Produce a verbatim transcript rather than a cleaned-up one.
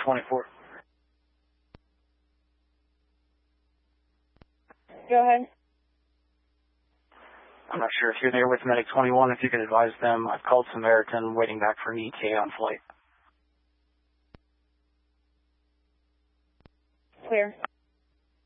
twenty-four. Go ahead. I'm not sure if you're there with Medic twenty-one, if you could advise them. I've called Samaritan, waiting back for an E T A on flight. Clear.